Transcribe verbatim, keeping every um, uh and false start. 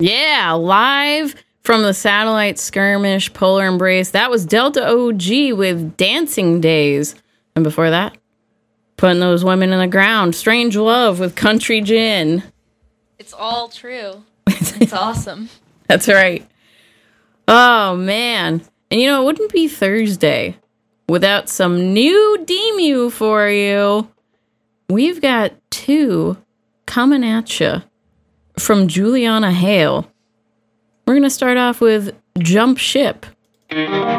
Yeah, live from the Satellite Skirmish Polar Embrace. That was Delta O G with Dancing Days. And before that, Putting Those Women in the Ground. Strange Love with Country Gin. It's all true. It's awesome. That's right. Oh, man. And you know, it wouldn't be Thursday without some new D-Mew for you. We've got two coming at you from Juliana Hale. We're going to start off with Jump Ship.